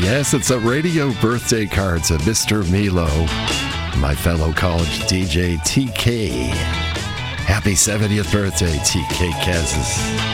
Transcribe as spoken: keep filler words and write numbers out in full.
Yes, it's a radio birthday card to Mister Milo, my fellow college D J T K. Happy seventieth birthday, T K Kansas.